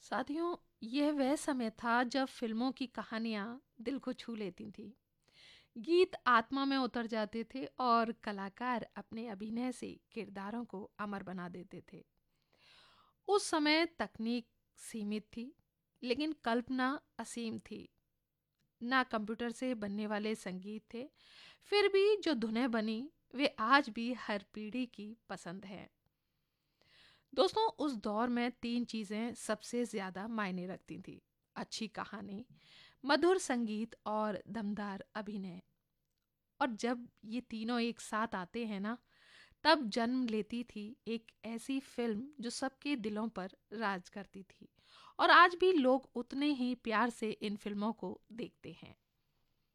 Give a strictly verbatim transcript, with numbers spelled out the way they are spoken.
साथियों, यह वह समय था जब फिल्मों की कहानियां दिल को छू लेती थीं। गीत आत्मा में उतर जाते थे और कलाकार अपने अभिनय से किरदारों को अमर बना देते थे। उस समय तकनीक सीमित थी, लेकिन कल्पना असीम थी। ना कंप्यूटर से बनने वाले संगीत थे, फिर भी जो धुनें बनी वे आज भी हर पीढ़ी की पसंद है। दोस्तों, उस दौर में तीन चीज़ें सबसे ज़्यादा मायने रखती थी: अच्छी कहानी, मधुर संगीत और दमदार अभिनय। और जब ये तीनों एक साथ आते हैं ना, तब जन्म लेती थी एक ऐसी फिल्म जो सबके दिलों पर राज करती थी। और आज भी लोग उतने ही प्यार से इन फिल्मों को देखते हैं।